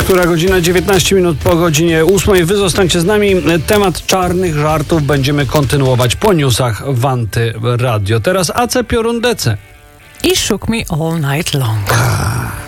Która godzina? 19 minut po godzinie 8. Wy zostańcie z nami. Temat czarnych żartów będziemy kontynuować po newsach w Antyradio. Teraz AC Piorun DC. I Shook Me All Night Long.